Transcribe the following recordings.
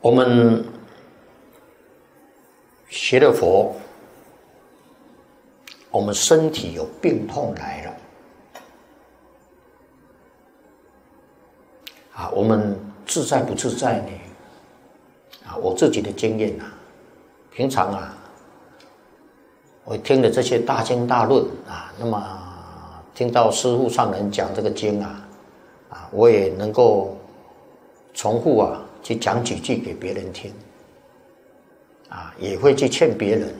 我们学了佛，我们身体有病痛来了，我们自在不自在呢？我自己的经验平常我听了这些大经大论那么听到师父上人讲这个经我也能够重复去讲几句给别人听也会去劝别人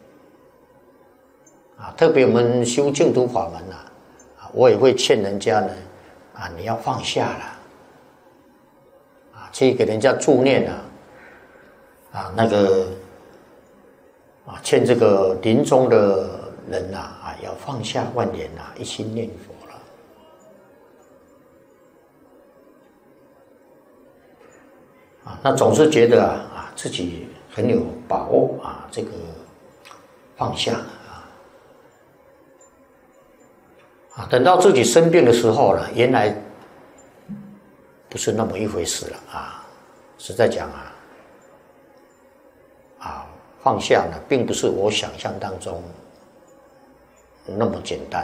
特别我们修净土法门我也会劝人家呢你要放下了去给人家助念那个劝这个临终的人要放下万念一心念佛了那总是觉得自己很有把握这个放下等到自己生病的时候呢，原来不是那么一回事了实在讲放下呢，并不是我想象当中那么简单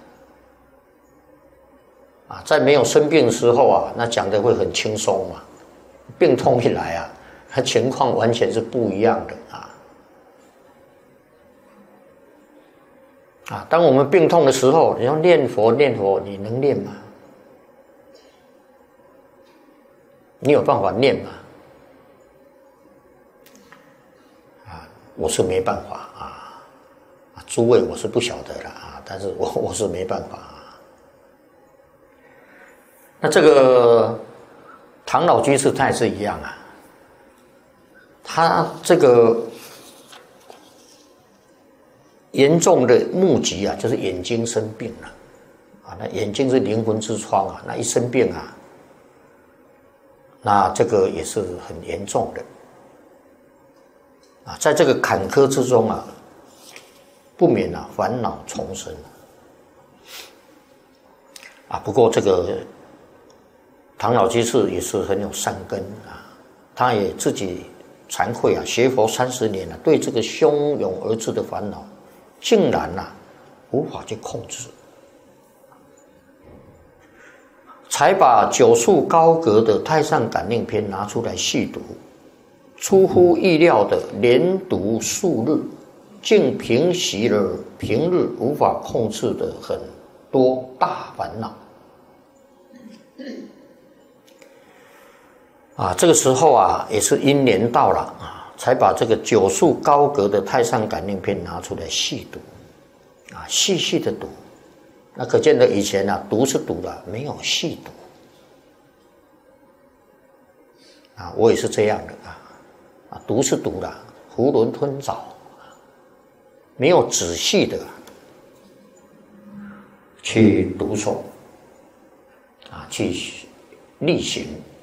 在没有生病的时候那讲的会很轻松嘛，病痛一来它情况完全是不一样的当我们病痛的时候，你要念佛，你能念吗？你有办法念吗？我是没办法诸位我是不晓得了但是我是没办法那这个唐老居士他也是一样他这个严重的目疾就是眼睛生病了那眼睛是灵魂之窗那一生病那这个也是很严重的在这个坎坷之中不免烦恼丛生不过这个唐老居士也是很有善根他也自己惭愧学佛30年对这个汹涌而至的烦恼竟然无法去控制，才把9束高阁的《太上感应篇》拿出来细读，出乎意料的连读数日，竟平息了平日无法控制的很多大烦恼这个时候也是因缘到了才把这个9束高阁的《太上感应篇》拿出来细读细细的读，那可见的以前读是读了，没有细读我也是这样的读是读了，囫囵吞枣没有仔细的去读诵去例行。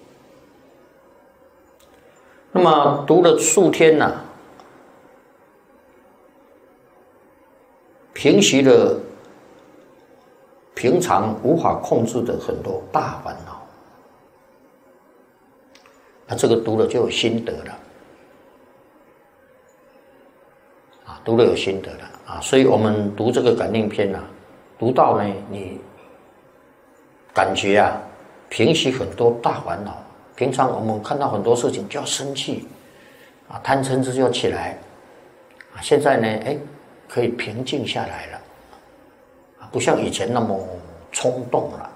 那么读了数天平息了平常无法控制的很多大烦恼，那这个读了就有心得了读了有心得了所以我们读这个感应篇读到呢，你感觉平息很多大烦恼。平常我们看到很多事情就要生气贪嗔痴就要起来现在呢可以平静下来了不像以前那么冲动了，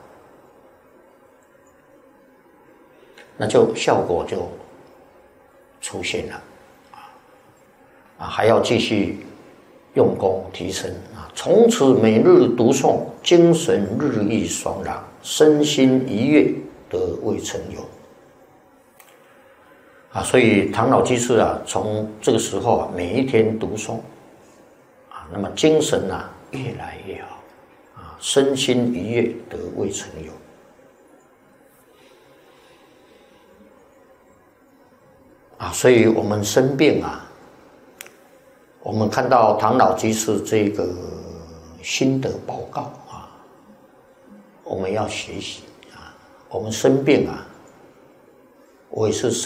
那就效果就出现了还要继续用功提升从此每日读诵，精神日益爽朗，身心愉悦，得未曾有所以唐老居士从这个时候每一天读诵那么精神越来越好身心愉悦，得未曾有所以我们生病我们看到唐老居士这个心得报告我们要学习我们生病我也是